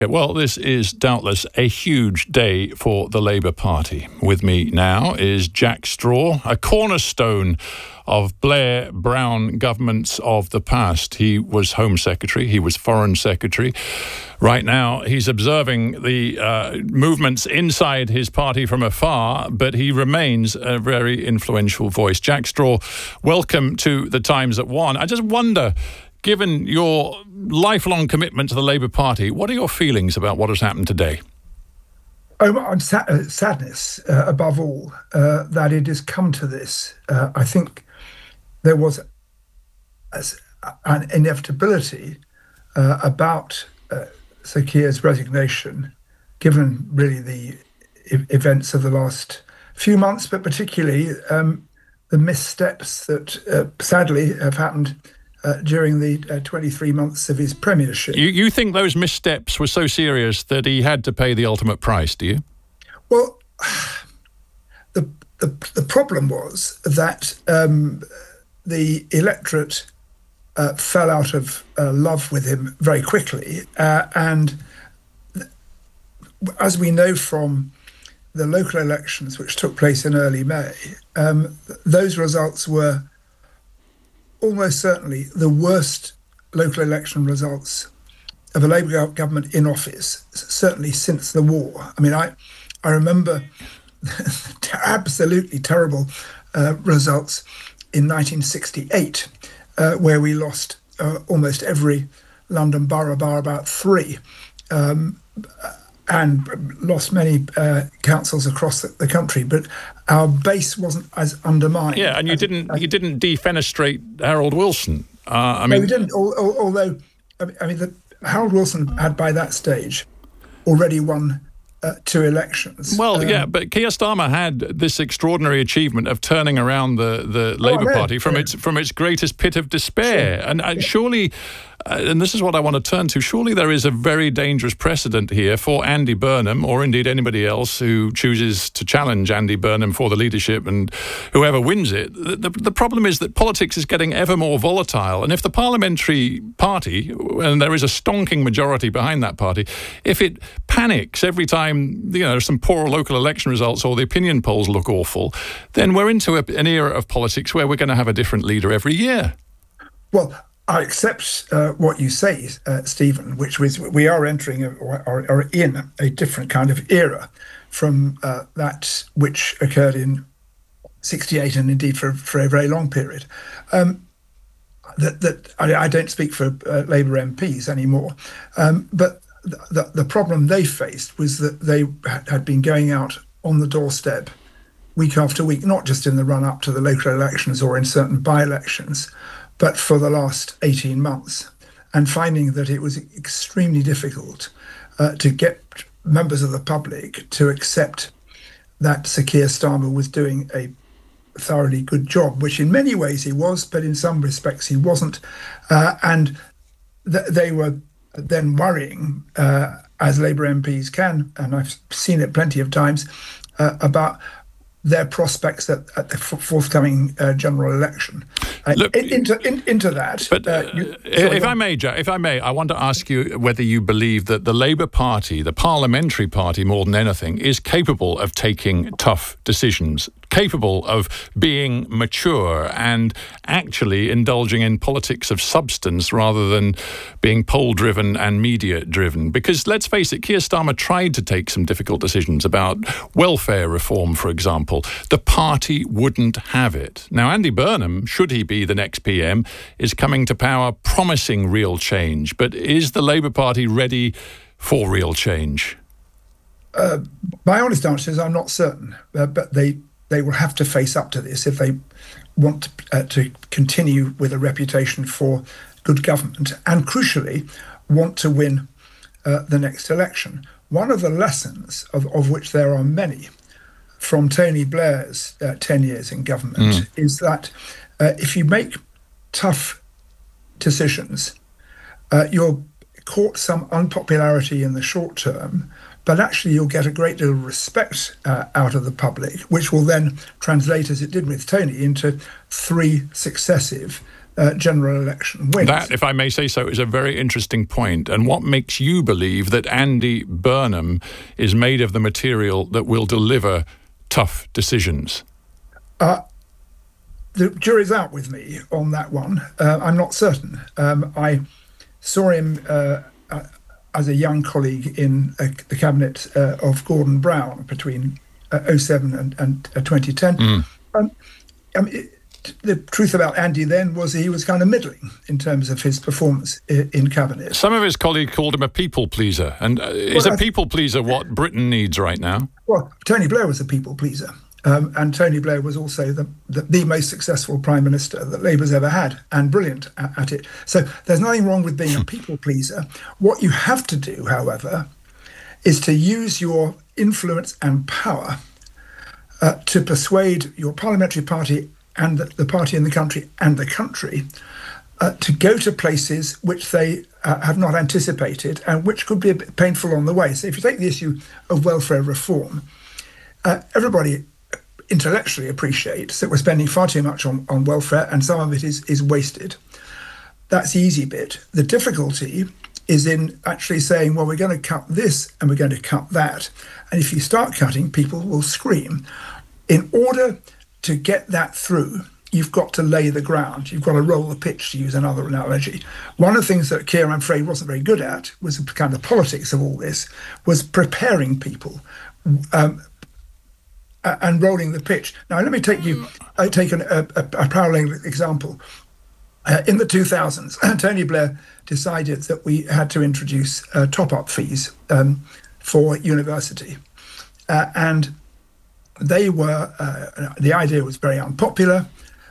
Well, this is doubtless a huge day for the Labour Party. With me now is Jack Straw, a cornerstone of Blair Brown governments of the past. He was Home Secretary, he was Foreign Secretary. Right now, he's observing the movements inside his party from afar, but he remains a very influential voice. Jack Straw, welcome to The Times at One. I just wonder, given your lifelong commitment to the Labour Party, what are your feelings about what has happened today? I'm sadness, above all, that it has come to this. I think there was an inevitability about Sir Keir's resignation, given really the events of the last few months, but particularly the missteps that sadly have happened during the 23 months of his premiership. You think those missteps were so serious that he had to pay the ultimate price, do you? Well, the problem was that the electorate fell out of love with him very quickly. And as we know from the local elections, which took place in early May, those results were almost certainly the worst local election results of a Labour government in office, certainly since the war. I mean, I remember absolutely terrible results in 1968, where we lost almost every London borough, bar about three, and lost many councils across the country, but our base wasn't as undermined. Yeah, and you didn't defenestrate Harold Wilson. No, we didn't. Although, Harold Wilson had by that stage already won 2 elections. Well, yeah, but Keir Starmer had this extraordinary achievement of turning around the Labour Party from its greatest pit of despair. Sure. And surely, and this is what I want to turn to, surely there is a very dangerous precedent here for Andy Burnham, or indeed anybody else who chooses to challenge Andy Burnham for the leadership, and whoever wins it. The problem is that politics is getting ever more volatile, and if the parliamentary party, and there is a stonking majority behind that party, if it panics every time there's some poor local election results or the opinion polls look awful, then we're into an era of politics where we're going to have a different leader every year. Well, I accept what you say, Stephen, which was we are entering or in a different kind of era from that which occurred in 68 and indeed for a very long period. I don't speak for Labour MPs anymore, but the problem they faced was that they had been going out on the doorstep week after week, not just in the run-up to the local elections or in certain by-elections, but for the last 18 months, and finding that it was extremely difficult to get members of the public to accept that Sir Keir Starmer was doing a thoroughly good job, which in many ways he was, but in some respects he wasn't. And they were then worrying, as Labour MPs can, and I've seen it plenty of times, about their prospects at the forthcoming general election. Look, into that. But if I may, Jack, I want to ask you whether you believe that the Labour Party, the parliamentary party more than anything, is capable of taking tough decisions, capable of being mature and actually indulging in politics of substance rather than being poll-driven and media-driven. Because let's face it, Keir Starmer tried to take some difficult decisions about welfare reform, for example. The party wouldn't have it. Now, Andy Burnham, should he be the next PM, is coming to power promising real change. But is the Labour Party ready for real change? My honest answer is I'm not certain, but they will have to face up to this if they want to continue with a reputation for good government and, crucially, want to win the next election. One of the lessons, of which there are many, from Tony Blair's 10 years in government is that if you make tough decisions, you'll court some unpopularity in the short term, but actually you'll get a great deal of respect out of the public, which will then translate, as it did with Tony, into 3 successive general election wins. That, if I may say so, is a very interesting point. And what makes you believe that Andy Burnham is made of the material that will deliver tough decisions? The jury's out with me on that one. I'm not certain. I saw him as a young colleague in the cabinet of Gordon Brown between 2007 and 2010. The truth about Andy then was he was kind of middling in terms of his performance in cabinet. Some of his colleagues called him a people pleaser. And is a people pleaser what Britain needs right now? Well, Tony Blair was a people pleaser. And Tony Blair was also the most successful Prime Minister that Labour's ever had, and brilliant at it. So there's nothing wrong with being a people pleaser. What you have to do, however, is to use your influence and power to persuade your parliamentary party and the party in the country and the country to go to places which they have not anticipated and which could be a bit painful on the way. So if you take the issue of welfare reform, everybody intellectually appreciates that we're spending far too much on welfare, and some of it is wasted. That's the easy bit. The difficulty is in actually saying, well, we're going to cut this and we're going to cut that. And if you start cutting, people will scream. In order to get that through, you've got to lay the ground. You've got to roll the pitch, to use another analogy. One of the things that Keir, I'm afraid, wasn't very good at was the kind of politics of all this, was preparing people and rolling the pitch. Now, let me take a parallel example. In the 2000s, Tony Blair decided that we had to introduce top-up fees for university. And they were, the idea was very unpopular.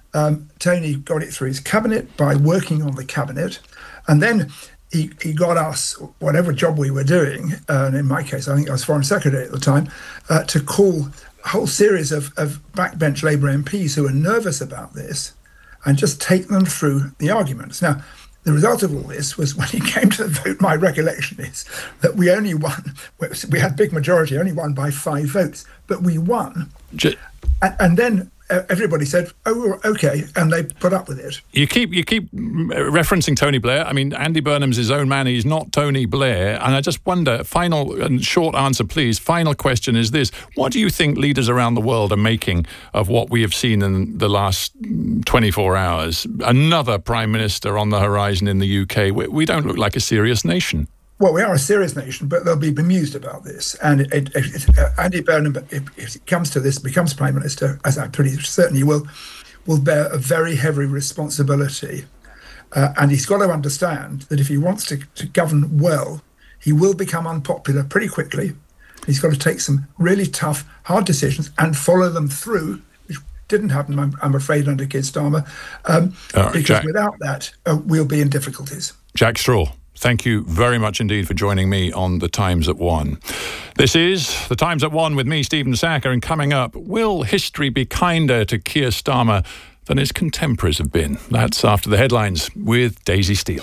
Tony got it through his cabinet by working on the cabinet. And then he got us, whatever job we were doing, and in my case, I think I was Foreign Secretary at the time, to call a whole series of backbench Labour MPs who were nervous about this and just take them through the arguments. Now, the result of all this was when he came to the vote, my recollection is that we only won, we had big majority, only won by 5 votes, but we won. And then everybody said, oh, okay, and they put up with it. You keep referencing Tony Blair. I mean, Andy Burnham's his own man. He's not Tony Blair. And I just wonder, final and short answer, please. Final question is this. What do you think leaders around the world are making of what we have seen in the last 24 hours? Another Prime Minister on the horizon in the UK. We don't look like a serious nation. Well, we are a serious nation, but they'll be bemused about this. And Andy Burnham, if it comes to this, becomes Prime Minister, as I pretty certainly will bear a very heavy responsibility. And he's got to understand that if he wants to govern well, he will become unpopular pretty quickly. He's got to take some really tough, hard decisions and follow them through, which didn't happen, I'm afraid, under Keir Starmer, because Jack, without that, we'll be in difficulties. Jack Straw, thank you very much indeed for joining me on The Times at One. This is The Times at One with me, Stephen Sackur, and coming up, will history be kinder to Keir Starmer than his contemporaries have been? That's after the headlines with Daisy Steele.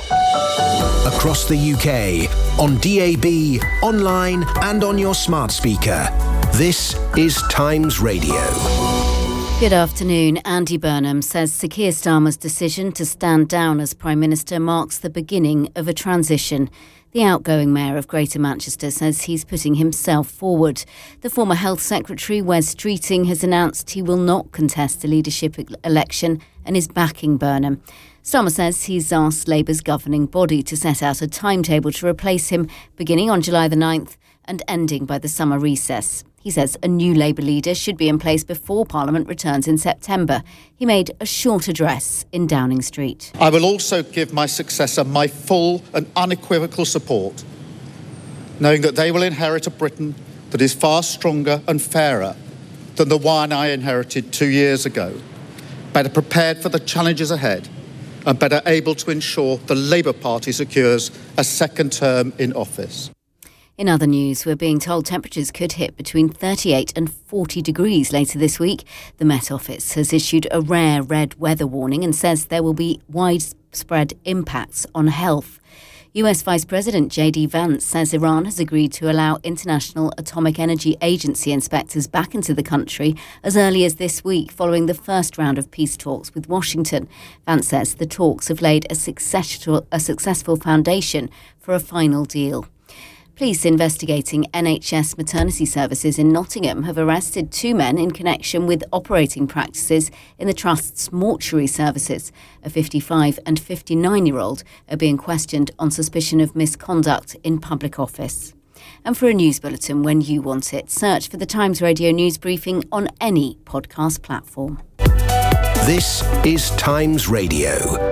Across the UK, on DAB, online and on your smart speaker. This is Times Radio. Good afternoon. Andy Burnham says Sir Keir Starmer's decision to stand down as Prime Minister marks the beginning of a transition. The outgoing Mayor of Greater Manchester says he's putting himself forward. The former Health Secretary, Wes Streeting, has announced he will not contest the leadership election and is backing Burnham. Starmer says he's asked Labour's governing body to set out a timetable to replace him beginning on July the 9th and ending by the summer recess. He says a new Labour leader should be in place before Parliament returns in September. He made a short address in Downing Street. I will also give my successor my full and unequivocal support, knowing that they will inherit a Britain that is far stronger and fairer than the one I inherited 2 years ago, better prepared for the challenges ahead and better able to ensure the Labour Party secures a second term in office. In other news, we're being told temperatures could hit between 38 and 40 degrees later this week. The Met Office has issued a rare red weather warning and says there will be widespread impacts on health. US Vice President J.D. Vance says Iran has agreed to allow International Atomic Energy Agency inspectors back into the country as early as this week, following the first round of peace talks with Washington. Vance says the talks have laid a successful foundation for a final deal. Police investigating NHS maternity services in Nottingham have arrested 2 men in connection with operating practices in the Trust's mortuary services. A 55 and 59-year-old are being questioned on suspicion of misconduct in public office. And for a news bulletin when you want it, search for the Times Radio News Briefing on any podcast platform. This is Times Radio.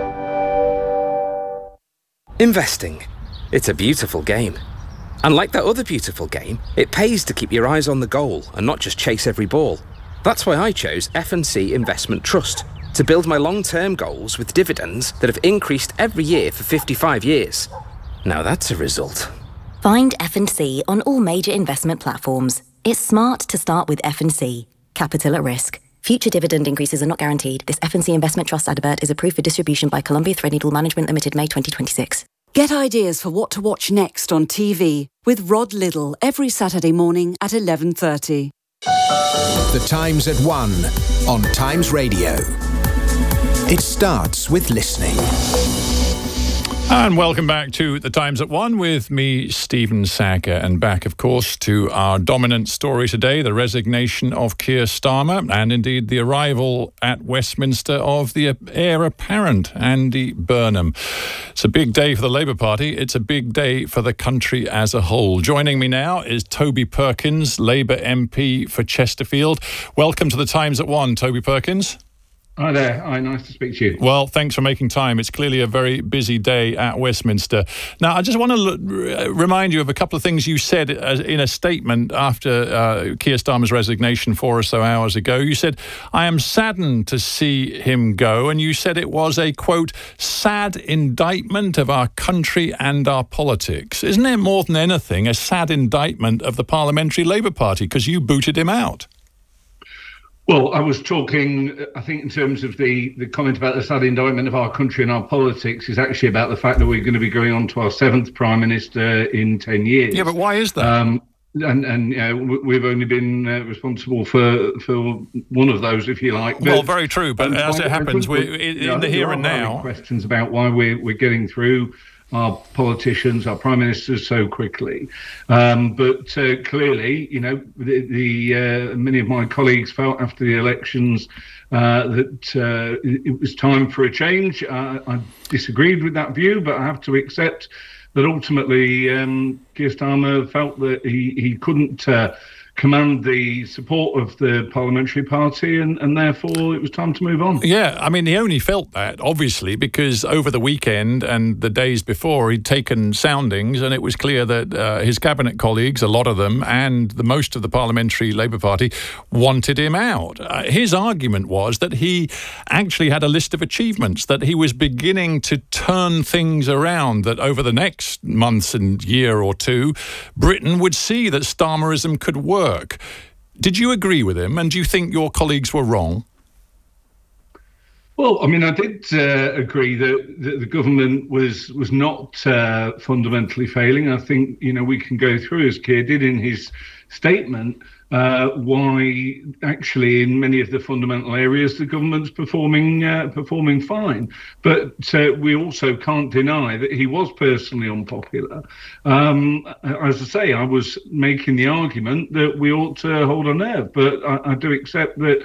Investing. It's a beautiful game. And like that other beautiful game, it pays to keep your eyes on the goal and not just chase every ball. That's why I chose F&C Investment Trust, to build my long-term goals with dividends that have increased every year for 55 years. Now that's a result. Find F&C on all major investment platforms. It's smart to start with F&C. Capital at risk. Future dividend increases are not guaranteed. This F&C Investment Trust advert is approved for distribution by Columbia Threadneedle Management Limited, May 2026. Get ideas for what to watch next on TV with Rod Liddle every Saturday morning at 11:30. The Times at 1 on Times Radio. It starts with listening. And welcome back to The Times at 1 with me, Stephen Sackur, and back, of course, to our dominant story today, the resignation of Keir Starmer, and indeed the arrival at Westminster of the heir apparent, Andy Burnham. It's a big day for the Labour Party. It's a big day for the country as a whole. Joining me now is Toby Perkins, Labour MP for Chesterfield. Welcome to The Times at 1, Toby Perkins. Hi there. Hi, nice to speak to you. Well, thanks for making time. It's clearly a very busy day at Westminster. Now, I just want to remind you of a couple of things you said in a statement after Keir Starmer's resignation 4 or so hours ago. You said, "I am saddened to see him go," and you said it was a, quote, "sad indictment of our country and our politics." Isn't it more than anything a sad indictment of the Parliamentary Labour Party because you booted him out? Well, I was talking, I think, in terms of the comment about the sad indictment of our country and our politics is actually about the fact that we're going to be going on to our 7th Prime Minister in 10 years. Yeah, but why is that? And you know, we've only been responsible for one of those, if you like. Well, very true. But as it happens, we're in the here and now. Questions about why we're getting through our politicians, our prime ministers so quickly. But clearly, you know, the many of my colleagues felt after the elections that it was time for a change. I disagreed with that view, but I have to accept that ultimately Keir Starmer felt that he couldn't command the support of the parliamentary party, and therefore it was time to move on. Yeah, I mean, he only felt that, obviously, because over the weekend and the days before, he'd taken soundings, and it was clear that his cabinet colleagues, a lot of them, and the most of the Parliamentary Labour Party wanted him out. His argument was that he actually had a list of achievements, that he was beginning to turn things around, that over the next months and year or two, Britain would see that Starmerism could work. Did you agree with him, and do you think your colleagues were wrong? Well, I mean, I did agree that the government was not fundamentally failing. I think, you know, we can go through, as Keir did in his statement, why actually in many of the fundamental areas the government's performing fine. But we also can't deny that he was personally unpopular. As I say, I was making the argument that we ought to hold our nerve, but I do accept that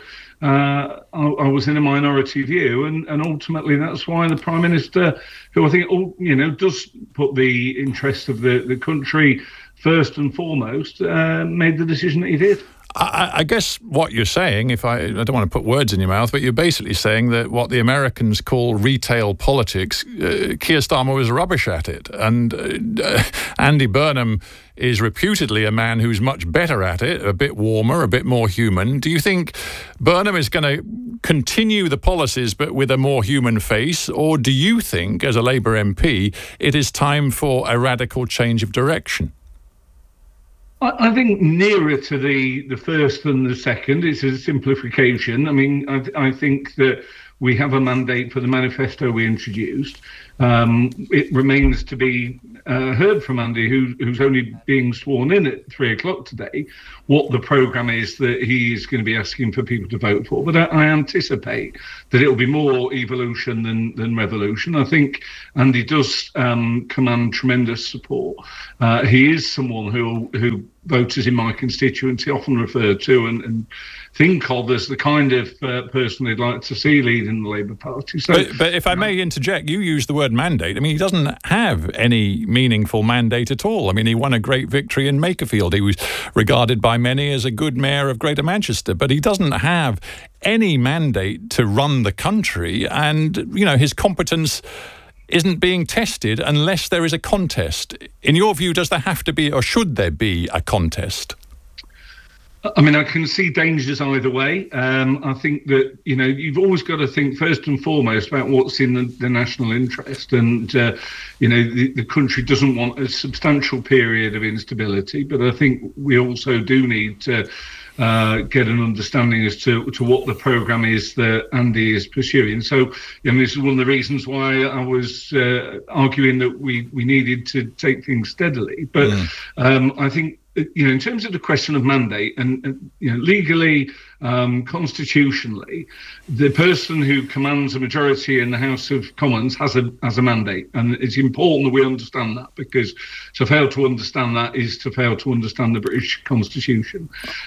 I was in a minority view, and ultimately that's why the Prime Minister, who I think, you know, does put the interests of the country first and foremost, made the decision that he did. I guess what you're saying, if I don't want to put words in your mouth, but you're basically saying that what the Americans call retail politics, Keir Starmer was rubbish at it. And Andy Burnham is reputedly a man who's much better at it, a bit warmer, a bit more human. Do you think Burnham is going to continue the policies but with a more human face? Or do you think, as a Labour MP, it is time for a radical change of direction? I think nearer to the first than the second. It's a simplification. I mean, I think that we have a mandate for the manifesto we introduced. it remains to be heard from Andy, who's only being sworn in at 3 o'clock today, what the programme is that he is going to be asking for people to vote for. But I anticipate that it will be more evolution than revolution. I think Andy does command tremendous support. He is someone who voters in my constituency often refer to and think of as the kind of person they'd like to see leading the Labour Party. So, but if I may interject, you use the word mandate. I mean, he doesn't have any meaningful mandate at all. I mean, he won a great victory in Makerfield. He was regarded by many as a good mayor of Greater Manchester, but he doesn't have any mandate to run the country, and, you know, his competence isn't being tested unless there is a contest. In your view, does there have to be, or should there be, a contest? I mean, I can see dangers either way. I think that, you know, you've always got to think first and foremost about what's in the national interest. And, you know, the country doesn't want a substantial period of instability. But I think we also do need to get an understanding as to what the programme is that Andy is pursuing. So, you know, this is one of the reasons why I was arguing that we needed to take things steadily. But I think, you know, in terms of the question of mandate and you know, legally, constitutionally, the person who commands a majority in the House of Commons has a mandate, and it's important that we understand that, because to fail to understand that is to fail to understand the British Constitution.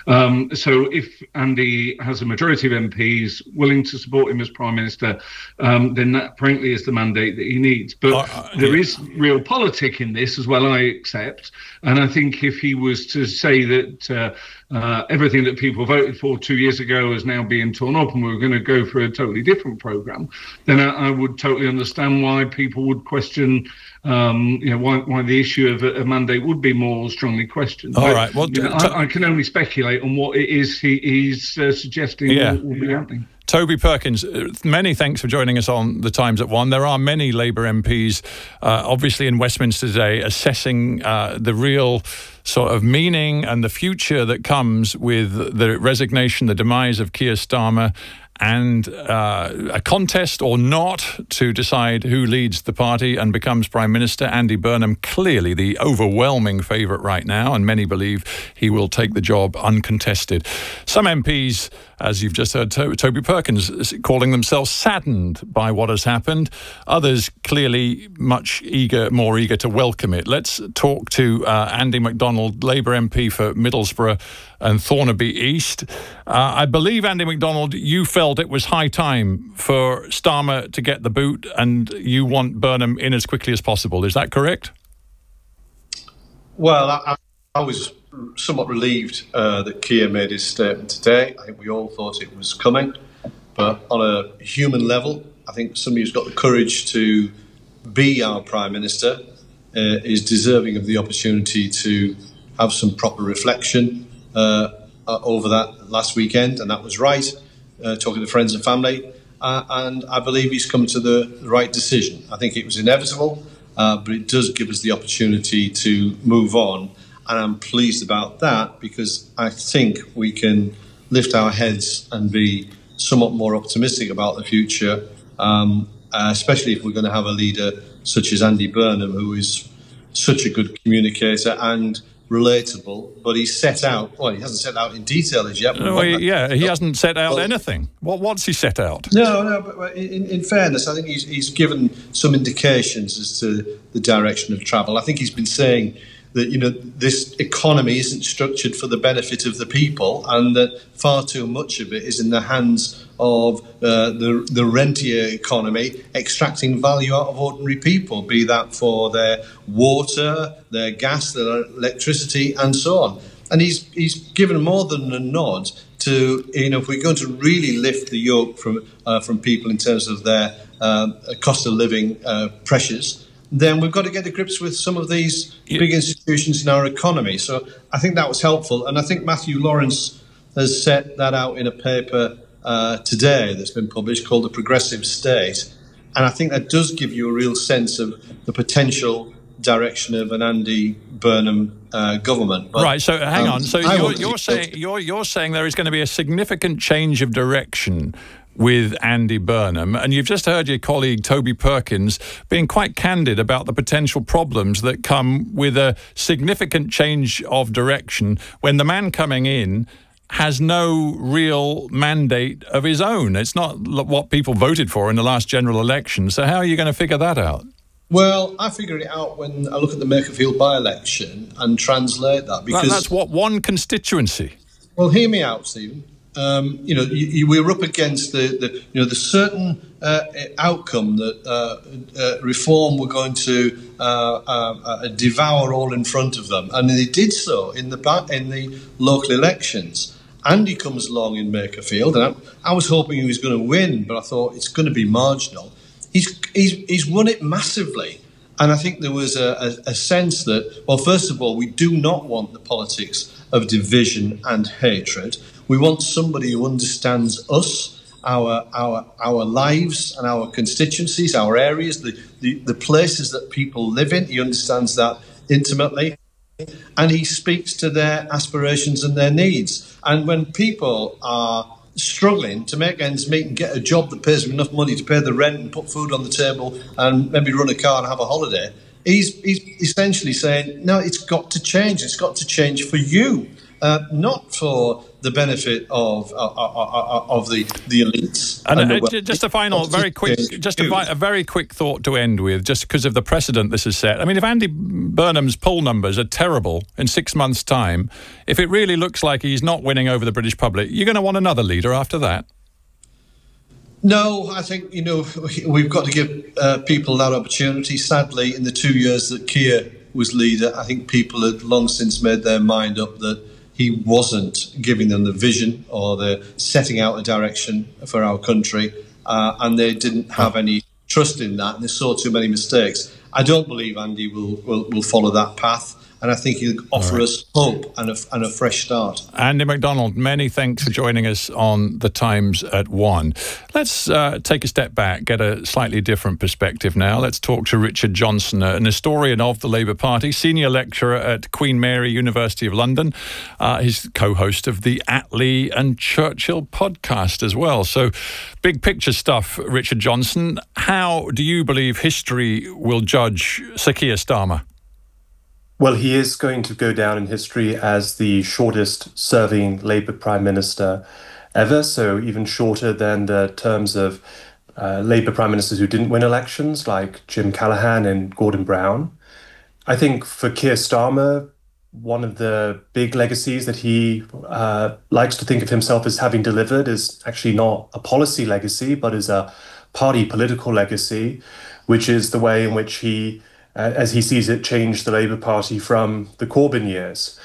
So if Andy has a majority of MPs willing to support him as Prime Minister, then that frankly is the mandate that he needs. But there is real politic in this as well, I accept, and I think if he was to say that everything that people voted for 2 years ago is now being torn up and we're going to go for a totally different programme, then I would totally understand why people would question, you know, why the issue of a mandate would be more strongly questioned. All right. Well, you know, I can only speculate on what it is he's suggesting will be happening. Toby Perkins, many thanks for joining us on The Times at One. There are many Labour MPs, obviously in Westminster today, assessing the real sort of meaning and the future that comes with the resignation, the demise of Keir Starmer, and a contest or not to decide who leads the party and becomes Prime Minister. Andy Burnham, clearly the overwhelming favourite right now, and many believe he will take the job uncontested. Some MPs, as you've just heard Toby Perkins, calling themselves saddened by what has happened. Others clearly more eager to welcome it. Let's talk to Andy MacDonald, Labour MP for Middlesbrough and Thornaby East. I believe, Andy MacDonald, you felt it was high time for Starmer to get the boot and you want Burnham in as quickly as possible. Is that correct? Well, I was somewhat relieved that Keir made his statement today. I think we all thought it was coming. But on a human level, I think somebody who's got the courage to be our Prime Minister is deserving of the opportunity to have some proper reflection over that last weekend, and that was right, talking to friends and family, and I believe he's come to the right decision. I think it was inevitable, but it does give us the opportunity to move on, and I'm pleased about that because I think we can lift our heads and be somewhat more optimistic about the future, especially if we're going to have a leader such as Andy Burnham, who is such a good communicator and relatable, but he's set out, well, he hasn't set out in detail as yet. He hasn't set out anything. What's he set out? No, but in fairness, I think he's given some indications as to the direction of travel. I think he's been saying that, you know, this economy isn't structured for the benefit of the people, and that far too much of it is in the hands of the rentier economy, extracting value out of ordinary people, be that for their water, their gas, their electricity, and so on. And he's given more than a nod to, you know, if we're going to really lift the yoke from people in terms of their cost of living pressures, then we've got to get to grips with some of these big institutions in our economy. So I think that was helpful. And I think Matthew Lawrence has set that out in a paper today that's been published called The Progressive State. And I think that does give you a real sense of the potential direction of an Andy Burnham government. But, right, so hang on. So you're saying there is going to be a significant change of direction with Andy Burnham, and you've just heard your colleague Toby Perkins being quite candid about the potential problems that come with a significant change of direction when the man coming in has no real mandate of his own. It's not what people voted for in the last general election. So how are you going to figure that out? Well, I figure it out when I look at the Makerfield by-election and translate that. Because that's what, one constituency? Well, hear me out, Stephen. We're up against the certain outcome that reform were going to devour all in front of them, and they did so in the local elections. Andy comes along in Makerfield, and I was hoping he was going to win, but I thought it's going to be marginal. He's won it massively. And I think there was a sense that, well, first of all, we do not want the politics of division and hatred. We want somebody who understands us, our lives and our constituencies, our areas, the places that people live in. He understands that intimately. And he speaks to their aspirations and their needs. And when people are struggling to make ends meet and get a job that pays them enough money to pay the rent and put food on the table and maybe run a car and have a holiday, he's essentially saying, no, it's got to change. It's got to change for you, not for the benefit of the elites. And just a final, very quick, a very quick thought to end with, just because of the precedent this has set. I mean, if Andy Burnham's poll numbers are terrible in 6 months' time, if it really looks like he's not winning over the British public, you're going to want another leader after that. No, I think, we've got to give people that opportunity. Sadly, in the 2 years that Keir was leader, I think people had long since made their mind up that he wasn't giving them the vision or the setting out a direction for our country, and they didn't have any trust in that, and they saw too many mistakes. I don't believe Andy will follow that path, and I think he'll offer us hope and a fresh start. Andy McDonald, many thanks for joining us on The Times at 1. Let's take a step back, get a slightly different perspective now. Let's talk to Richard Johnson, an historian of the Labour Party, senior lecturer at Queen Mary, University of London. He's co-host of the Attlee and Churchill podcast as well. So big picture stuff, Richard Johnson. How do you believe history will judge Sir Keir Starmer? Well, he is going to go down in history as the shortest serving Labour Prime Minister ever, so even shorter than the terms of Labour Prime Ministers who didn't win elections, like Jim Callaghan and Gordon Brown. I think for Keir Starmer, one of the big legacies that he likes to think of himself as having delivered is actually not a policy legacy, but is a party political legacy, which is the way in which he, as he sees it, changed the Labour Party from the Corbyn years.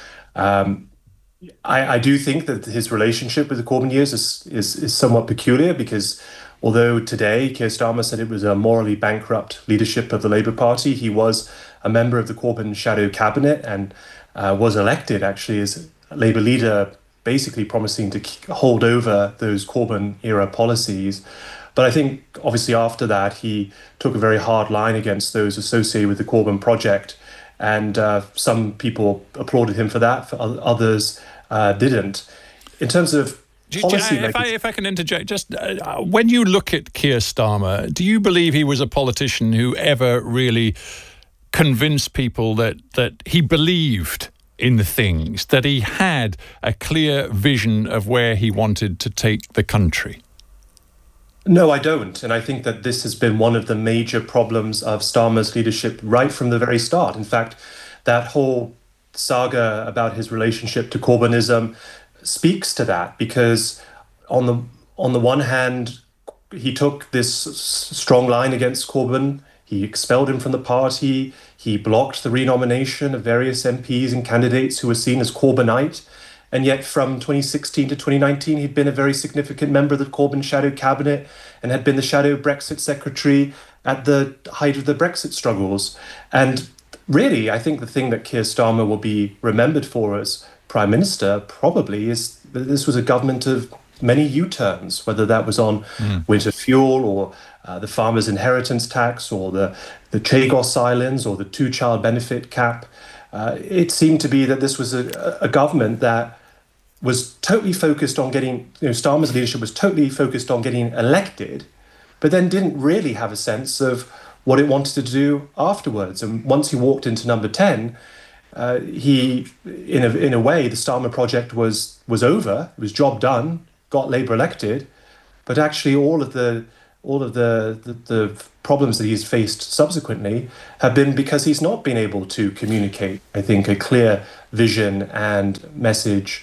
I do think that his relationship with the Corbyn years is somewhat peculiar, because although today Keir Starmer said it was a morally bankrupt leadership of the Labour Party, he was a member of the Corbyn shadow cabinet and was elected actually as Labour leader, basically promising to hold over those Corbyn-era policies. But I think, obviously, after that, he took a very hard line against those associated with the Corbyn project. And some people applauded him for that, others didn't. In terms of policy... If I can interject, just when you look at Keir Starmer, do you believe he was a politician who ever really convinced people that he believed in the things, that he had a clear vision of where he wanted to take the country? No, I don't. And I think that this has been one of the major problems of Starmer's leadership right from the very start. In fact, that whole saga about his relationship to Corbynism speaks to that, because on the one hand, he took this strong line against Corbyn. He expelled him from the party. He blocked the renomination of various MPs and candidates who were seen as Corbynite. And yet from 2016 to 2019, he'd been a very significant member of the Corbyn shadow cabinet and had been the shadow Brexit secretary at the height of the Brexit struggles. And really, I think the thing that Keir Starmer will be remembered for as Prime Minister probably is that this was a government of many U-turns, whether that was on winter fuel or the farmers' inheritance tax or the Chagos Islands or the two-child benefit cap. It seemed to be that this was a government that was totally focused on getting, Starmer's leadership was totally focused on getting elected, but then didn't really have a sense of what it wanted to do afterwards. And once he walked into number 10, he, in a way, the Starmer project was over. It was job done, got Labour elected, but actually all of the problems that he's faced subsequently have been because he's not been able to communicate, I think, a clear vision and message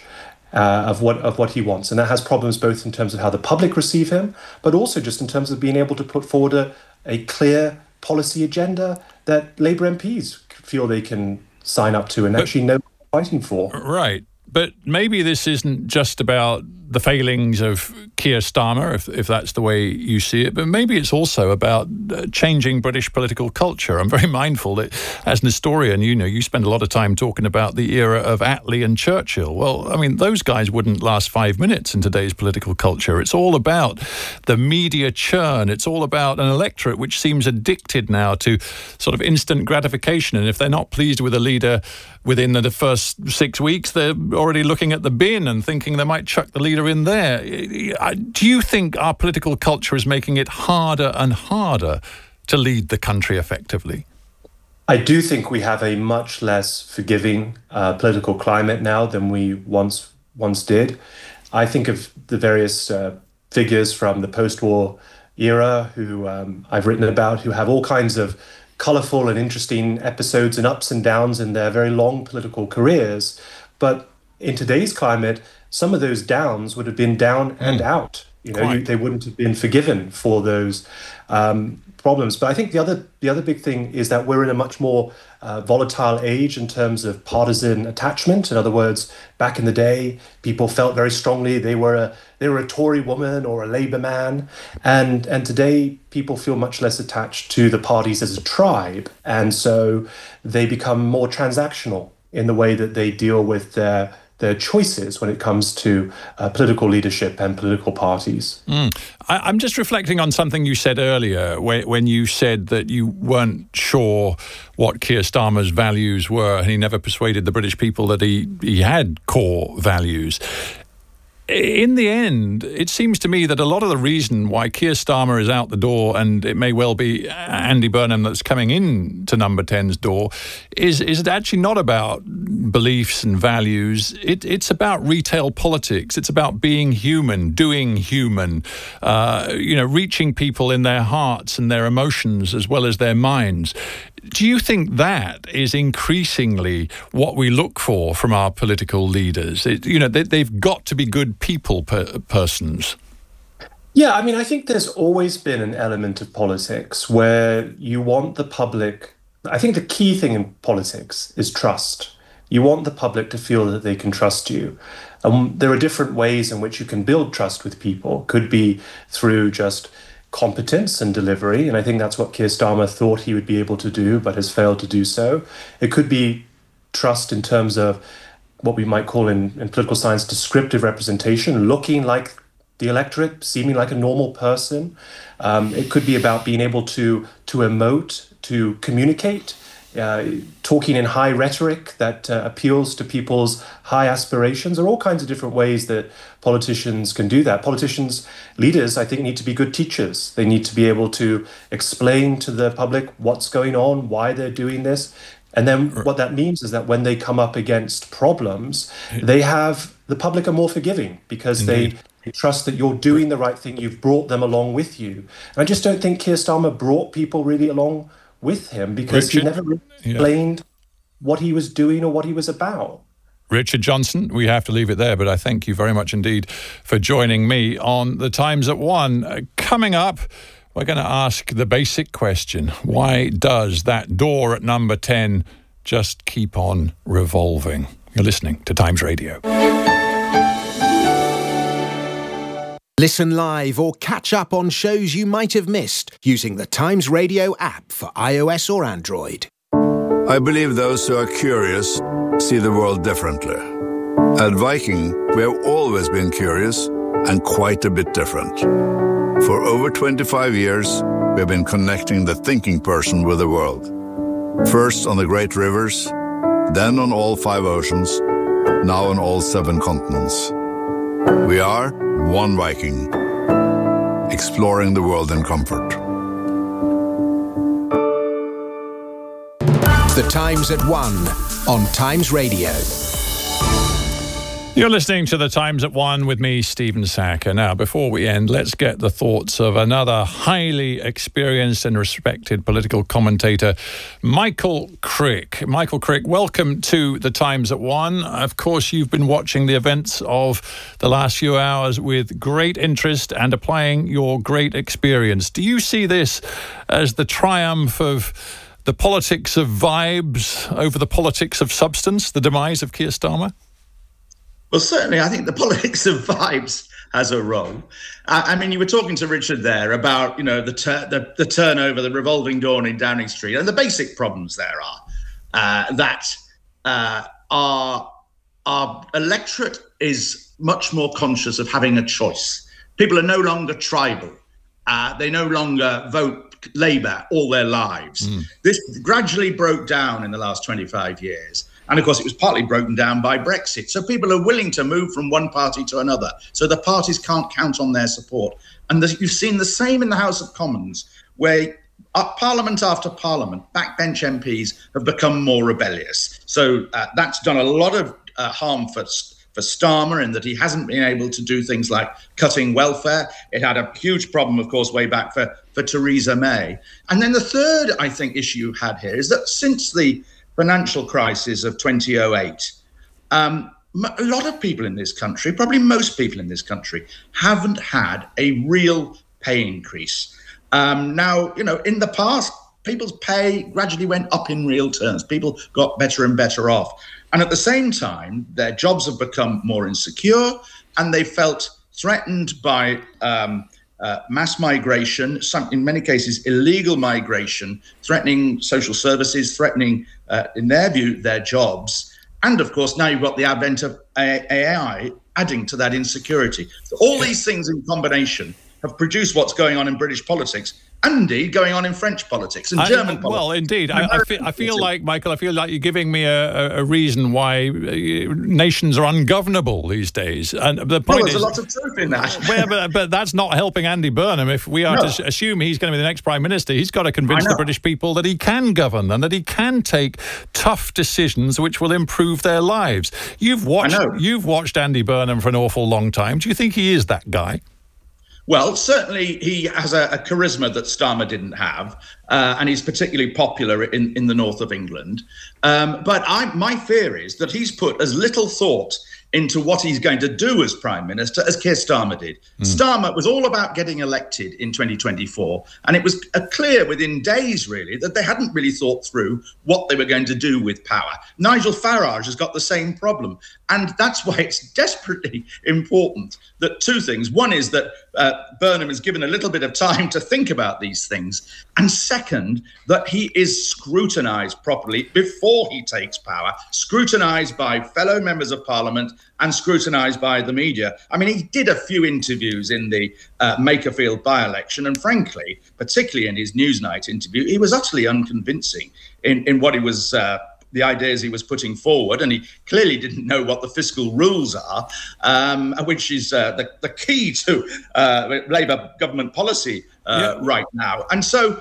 of what he wants. And that has problems both in terms of how the public receive him, but also just in terms of being able to put forward a clear policy agenda that Labour MPs feel they can sign up to and actually know what they're fighting for. Right. But maybe this isn't just about the failings of Keir Starmer, if that's the way you see it, but maybe it's also about changing British political culture. I'm very mindful that as an historian, you spend a lot of time talking about the era of Attlee and Churchill. Well, I mean, those guys wouldn't last 5 minutes in today's political culture. It's all about the media churn. It's all about an electorate which seems addicted now to sort of instant gratification. And if they're not pleased with a leader within the first 6 weeks, they're already looking at the bin and thinking they might chuck the leader in there. Do you think our political culture is making it harder and harder to lead the country effectively? I do think we have a much less forgiving political climate now than we once did. I think of the various figures from the post-war era who I've written about, who have all kinds of colourful and interesting episodes and ups and downs in their very long political careers. But in today's climate, some of those downs would have been down and out. They wouldn't have been forgiven for those problems. But I think the other big thing is that we're in a much more volatile age in terms of partisan attachment. In other words, back in the day, people felt very strongly they were a Tory woman or a Labour man, and today people feel much less attached to the parties as a tribe, and so they become more transactional in the way that they deal with their choices when it comes to political leadership and political parties. I'm just reflecting on something you said earlier when you said that you weren't sure what Keir Starmer's values were, and he never persuaded the British people that he had core values. In the end, it seems to me that a lot of the reason why Keir Starmer is out the door, and it may well be Andy Burnham that's coming in to number 10's door, is actually not about beliefs and values. It's about retail politics. It's about being human, doing human, reaching people in their hearts and their emotions as well as their minds. Do you think that is increasingly what we look for from our political leaders? They've got to be good people persons. Yeah, I mean, I think there's always been an element of politics where you want the public. I think the key thing in politics is trust. You want the public to feel that they can trust you. There are different ways in which you can build trust with people. Could be through just competence and delivery, and I think that's what Keir Starmer thought he would be able to do, but has failed to do so. It could be trust in terms of what we might call in political science descriptive representation, looking like the electorate, seeming like a normal person. It could be about being able to emote, to communicate, talking in high rhetoric that appeals to people's high aspirations. There are all kinds of different ways that politicians can do that. Leaders, I think, need to be good teachers. They need to be able to explain to the public what's going on, why they're doing this. And then what that means is that when they come up against problems, the public are more forgiving because they trust that you're doing the right thing. You've brought them along with you. And I just don't think Keir Starmer brought people really along with him because he never really explained what he was doing or what he was about. Richard Johnson, we have to leave it there, but I thank you very much indeed for joining me on The Times at 1. Coming up, we're going to ask the basic question. Why does that door at number 10 just keep on revolving? You're listening to Times Radio. Listen live or catch up on shows you might have missed using the Times Radio app for iOS or Android. I believe those who are curious see the world differently. At Viking, we have always been curious and quite a bit different. For over 25 years, we have been connecting the thinking person with the world. First on the great rivers, then on all 5 oceans, now on all 7 continents. We are one Viking, exploring the world in comfort. The Times at 1 on Times Radio. You're listening to The Times at 1 with me, Stephen Sacker. Now, before we end, let's get the thoughts of another highly experienced and respected political commentator, Michael Crick. Michael Crick, welcome to The Times at 1. Of course, you've been watching the events of the last few hours with great interest and applying your great experience. Do you see this as the triumph of the politics of vibes over the politics of substance, the demise of Keir Starmer? Well, certainly, I think the politics of vibes has a role. I mean, you were talking to Richard there about, the turnover, the revolving door in Downing Street, and the basic problems there are that our electorate is much more conscious of having a choice. People are no longer tribal. They no longer vote Labour all their lives. This gradually broke down in the last 25 years. And of course, it was partly broken down by Brexit. So people are willing to move from one party to another. So the parties can't count on their support. And you've seen the same in the House of Commons, where Parliament after Parliament, backbench MPs have become more rebellious. So that's done a lot of harm for Starmer in that he hasn't been able to do things like cutting welfare. It had a huge problem, of course, way back for Theresa May. And then the third, I think, issue you had here is that since the financial crisis of 2008, a lot of people in this country, probably most people in this country, haven't had a real pay increase. Now, in the past, people's pay gradually went up in real terms. People got better and better off. And at the same time, their jobs have become more insecure, and they felt threatened by mass migration, in many cases illegal migration, threatening social services, threatening, in their view, their jobs. And of course, now you've got the advent of AI adding to that insecurity. So all these things in combination have produced what's going on in British politics, and indeed going on in French politics and German politics. Well, indeed. I feel like, Michael, you're giving me a reason why nations are ungovernable these days. And the point there's a lot of truth in that. but that's not helping Andy Burnham. If we are to assume he's going to be the next Prime Minister, he's got to convince the British people that he can govern and that he can take tough decisions which will improve their lives. You've watched Andy Burnham for an awful long time. Do you think he is that guy? Well, certainly he has a charisma that Starmer didn't have, and he's particularly popular in the north of England. But my fear is that he's put as little thought into what he's going to do as Prime Minister as Keir Starmer did. Starmer was all about getting elected in 2024, and it was clear within days, really, that they hadn't really thought through what they were going to do with power. Nigel Farage has got the same problem, and that's why it's desperately important that two things. One is that Burnham is given a little bit of time to think about these things, and second, that he is scrutinised properly before he takes power, scrutinised by fellow members of Parliament and scrutinised by the media. I mean, he did a few interviews in the Makerfield by-election, and frankly, particularly in his Newsnight interview, he was utterly unconvincing in what he was the ideas he was putting forward, and he clearly didn't know what the fiscal rules are, which is the key to Labour government policy right now. And so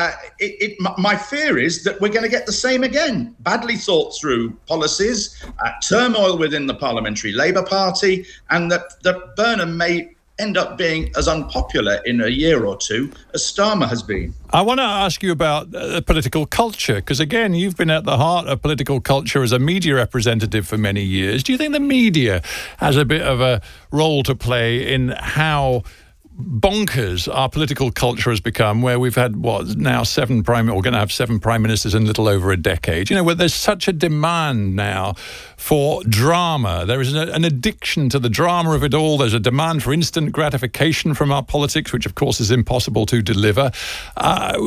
my fear is that we're going to get the same again. Badly thought through policies, turmoil within the Parliamentary Labour Party, and that Burnham may end up being as unpopular in a year or two as Starmer has been. I want to ask you about political culture, because again, you've been at the heart of political culture as a media representative for many years. Do you think the media has a bit of a role to play in how bonkers our political culture has become, where we've had we're going to have 7 prime ministers in a little over a decade, where there's such a demand now for drama. There is an addiction to the drama of it all. There's a demand for instant gratification from our politics, which of course is impossible to deliver.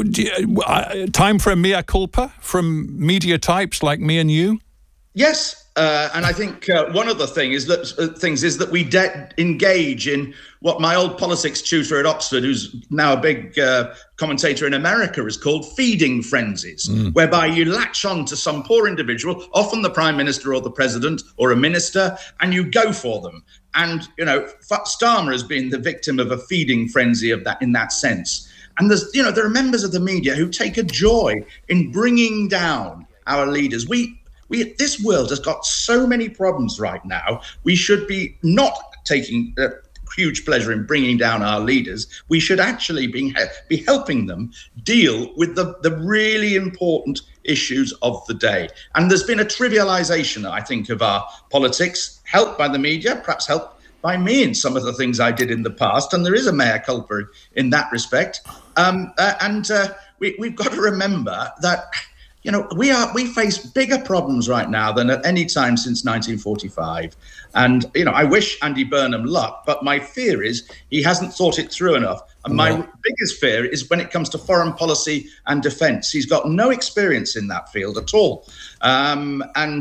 Time for a mea culpa from media types like me and you? Yes, And I think one of the things is that we engage in what my old politics tutor at Oxford, who's now a big commentator in America, has called feeding frenzies, whereby you latch on to some poor individual, often the Prime Minister or the President or a minister, and you go for them. And, Starmer has been the victim of a feeding frenzy of that in that sense. And there are members of the media who take a joy in bringing down our leaders. This world has got so many problems right now. We should be not taking huge pleasure in bringing down our leaders. We should actually be helping them deal with the really important issues of the day. And there's been a trivialization, I think, of our politics, helped by the media, perhaps helped by me in some of the things I did in the past. And there is a mea culpa in that respect. We've got to remember that, we face bigger problems right now than at any time since 1945. And, I wish Andy Burnham luck, but my fear is he hasn't thought it through enough. And my biggest fear is when it comes to foreign policy and defence. He's got no experience in that field at all. How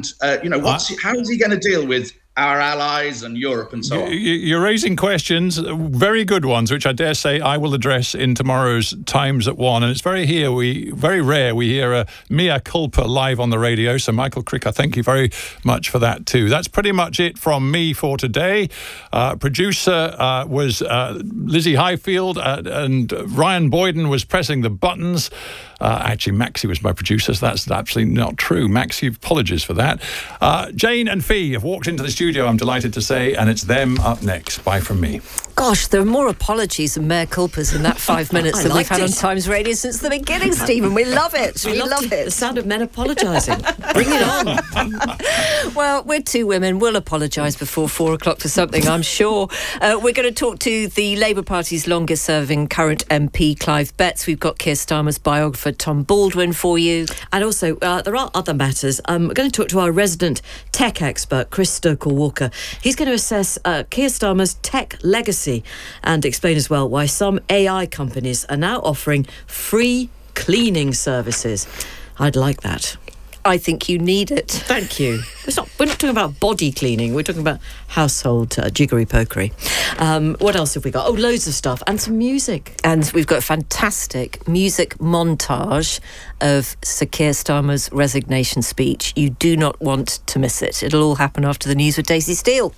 is he going to deal with our allies and Europe and so on? You're raising questions, very good ones, which I dare say I will address in tomorrow's Times at 1. And it's very rare we hear a mea culpa live on the radio. So Michael Crick, I thank you very much for that too. That's pretty much it from me for today. Producer was Lizzie Highfield, and Ryan Boyden was pressing the buttons. Actually, Maxie was my producer, so that's absolutely not true. Maxie, apologies for that. Jane and Fee have walked into the studio, I'm delighted to say, and it's them up next. Bye from me. Gosh, there are more apologies and mea culpas in that 5 minutes than we've had on Times Radio since the beginning, Stephen. We love it. We love it. The sound of men apologising. Bring it on. Well, we're two women. We'll apologise before 4 o'clock for something, I'm sure. We're going to talk to the Labour Party's longest-serving current MP, Clive Betts. We've got Keir Starmer's biographer, Tom Baldwin, for you. And also, there are other matters. We're going to talk to our resident tech expert, Chris Stoker-Walker. He's going to assess Keir Starmer's tech legacy and explain as well why some AI companies are now offering free cleaning services. I'd like that. I think you need it. Thank you. We're not talking about body cleaning. We're talking about household jiggery-pokery. What else have we got? Oh, loads of stuff. And some music. And we've got a fantastic music montage of Sir Keir Starmer's resignation speech. You do not want to miss it. It'll all happen after the news with Daisy Steele.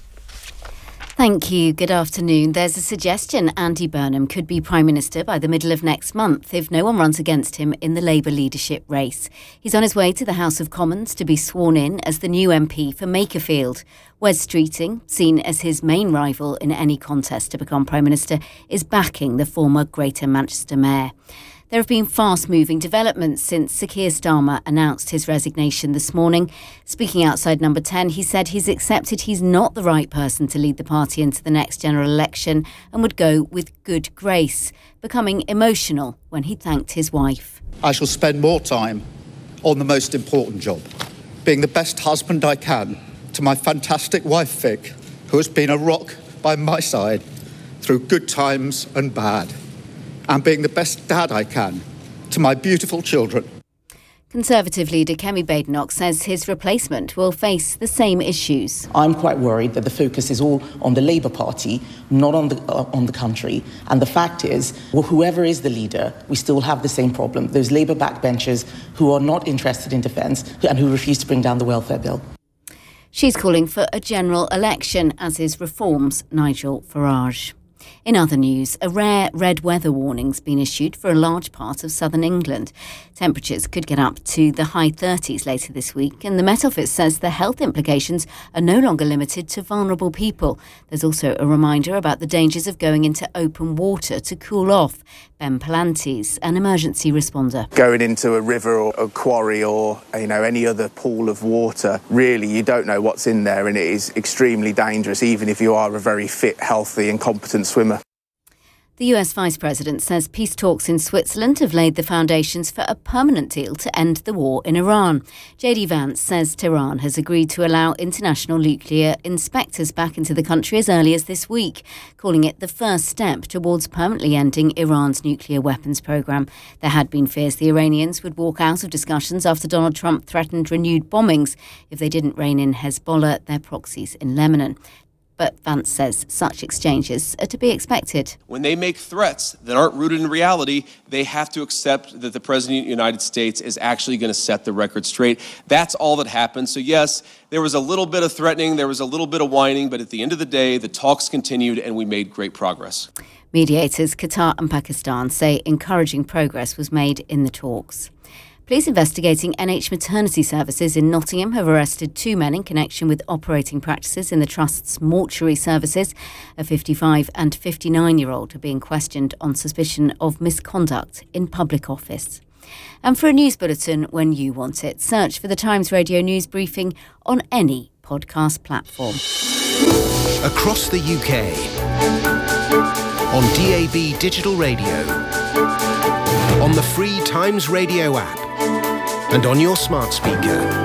Thank you. Good afternoon. There's a suggestion Andy Burnham could be Prime Minister by the middle of next month if no one runs against him in the Labour leadership race. He's on his way to the House of Commons to be sworn in as the new MP for Makerfield. Wes Streeting, seen as his main rival in any contest to become Prime Minister, is backing the former Greater Manchester Mayor. There have been fast-moving developments since Sir Keir Starmer announced his resignation this morning. Speaking outside Number 10, he said he's accepted he's not the right person to lead the party into the next general election and would go with good grace, becoming emotional when he thanked his wife. I shall spend more time on the most important job, being the best husband I can to my fantastic wife, Vic, who has been a rock by my side through good times and bad, and being the best dad I can to my beautiful children. Conservative leader Kemi Badenoch says his replacement will face the same issues. I'm quite worried that the focus is all on the Labour Party, not on the country. And the fact is, whoever is the leader, we still have the same problem. Those Labour backbenchers who are not interested in defence and who refuse to bring down the welfare bill. She's calling for a general election, as is Reform's Nigel Farage. In other news, a rare red weather warning's been issued for a large part of southern England. Temperatures could get up to the high 30s later this week, and the Met Office says the health implications are no longer limited to vulnerable people. There's also a reminder about the dangers of going into open water to cool off. Ben Palantes, an emergency responder. Going into a river or a quarry or, any other pool of water, really, you don't know what's in there, and it is extremely dangerous, even if you are a very fit, healthy and competent swimmer. The US Vice President says peace talks in Switzerland have laid the foundations for a permanent deal to end the war in Iran. JD Vance says Tehran has agreed to allow international nuclear inspectors back into the country as early as this week, calling it the first step towards permanently ending Iran's nuclear weapons program. There had been fears the Iranians would walk out of discussions after Donald Trump threatened renewed bombings if they didn't rein in Hezbollah, their proxies in Lebanon. But Vance says such exchanges are to be expected. When they make threats that aren't rooted in reality, they have to accept that the President of the United States is actually going to set the record straight. That's all that happened. So yes, there was a little bit of threatening, there was a little bit of whining, but at the end of the day, the talks continued and we made great progress. Mediators Qatar and Pakistan say encouraging progress was made in the talks. Police investigating NH maternity services in Nottingham have arrested 2 men in connection with operating practices in the Trust's mortuary services. A 55 and 59-year-old are being questioned on suspicion of misconduct in public office. And for a news bulletin when you want it, search for the Times Radio News Briefing on any podcast platform. Across the UK, on DAB Digital Radio, on the free Times Radio app, and on your smart speaker.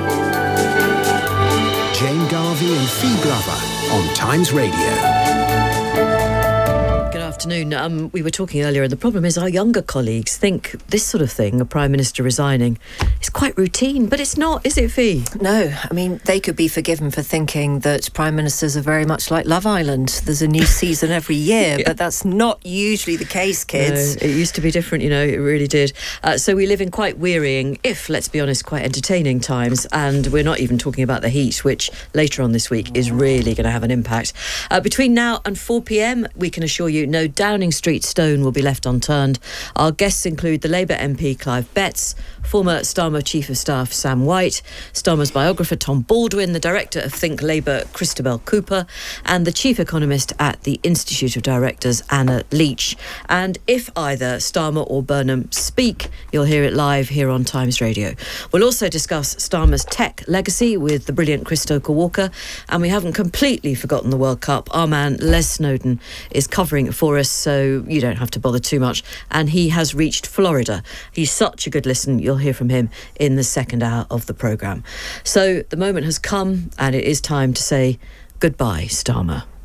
Jane Garvey and Fee Glover on Times Radio. Good afternoon. We were talking earlier, and the problem is our younger colleagues think this sort of thing, a Prime Minister resigning, is quite routine, but it's not, is it, Fee? No. I mean, they could be forgiven for thinking that Prime Ministers are very much like Love Island. There's a new season every year, yeah. But that's not usually the case, kids. No, it used to be different, it really did. So we live in quite wearying, if, let's be honest, quite entertaining times, and we're not even talking about the heat, which later on this week is really going to have an impact. Between now and 4 p.m, we can assure you no Downing Street stone will be left unturned. Our guests include the Labour MP Clive Betts, former Starmer Chief of Staff Sam White, Starmer's biographer Tom Baldwin, the Director of Think Labour Christabel Cooper, and the Chief Economist at the Institute of Directors Anna Leach. And if either Starmer or Burnham speak, you'll hear it live here on Times Radio. We'll also discuss Starmer's tech legacy with the brilliant Chris Stoker-Walker, and we haven't completely forgotten the World Cup. Our man Les Snowden is covering it for us, so you don't have to bother too much, and he has reached Florida. He's such a good listen. You'll hear from him in the second hour of the programme. So the moment has come, and it is time to say goodbye, Starmer.